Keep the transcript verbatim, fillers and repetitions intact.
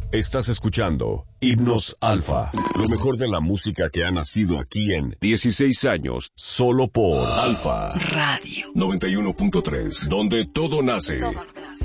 Estás escuchando Himnos Alfa, lo mejor de la música que ha nacido aquí en dieciséis años, solo por Alfa Radio noventa y uno punto tres, donde todo nace. Todo.